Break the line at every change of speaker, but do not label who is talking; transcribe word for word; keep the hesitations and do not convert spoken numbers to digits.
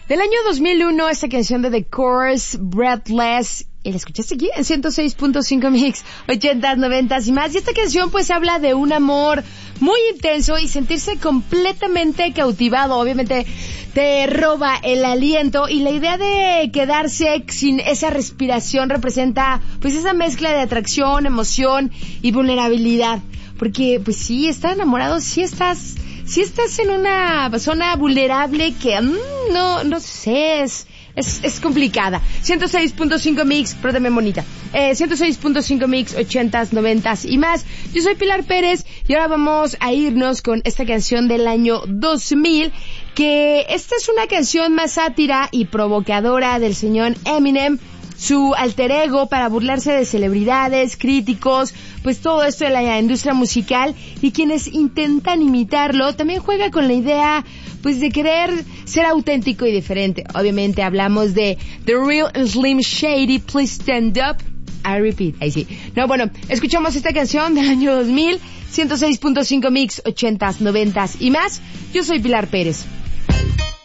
Del año dos mil uno, esta canción de The Course, Breathless, y la escuchaste aquí en ciento seis punto cinco Mix, ochentas, noventas y más. Y esta canción pues habla de un amor muy intenso y sentirse completamente cautivado. Obviamente te roba el aliento y la idea de quedarse sin esa respiración representa pues esa mezcla de atracción, emoción y vulnerabilidad. Porque pues sí, estar enamorado, sí estás... Si estás en una zona vulnerable que mmm, no no sé, es, es, es complicada. ciento seis punto cinco Mix, pero también bonita. Eh, ciento seis punto cinco Mix, ochentas, noventas y más. Yo soy Pilar Pérez y ahora vamos a irnos con esta canción del año dos mil, que esta es una canción más sátira y provocadora del señor Eminem, su alter ego para burlarse de celebridades, críticos, pues todo esto de la industria musical, y quienes intentan imitarlo. También juega con la idea pues de querer ser auténtico y diferente. Obviamente hablamos de The Real and Slim Shady, Please Stand Up, I Repeat. Ahí sí. No, bueno, escuchamos esta canción del año dos mil, ciento seis punto cinco Mix, ochentas, noventas y más. Yo soy Pilar Pérez.